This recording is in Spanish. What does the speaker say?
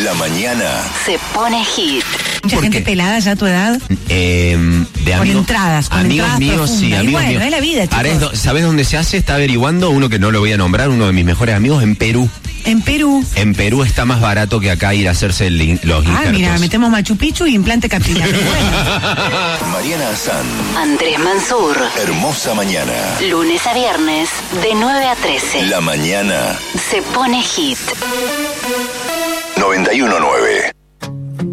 La mañana se pone hit. Mucha gente pelada ya a tu edad. De Con amigos, entradas míos, sí, profundas. amigos Y bueno, míos. es la vida, chicos. Ahora ¿sabes dónde se hace? Está averiguando uno que no lo voy a nombrar, uno de mis mejores amigos, en Perú. En Perú. En Perú está más barato que acá ir a hacerse los injertos. Ah, mira, metemos Machu Picchu y implante capilar. Mariana Azán. Andrés Mansur. Hermosa mañana. Lunes a viernes, de 9 a 13. La mañana Se pone hit. 91.9.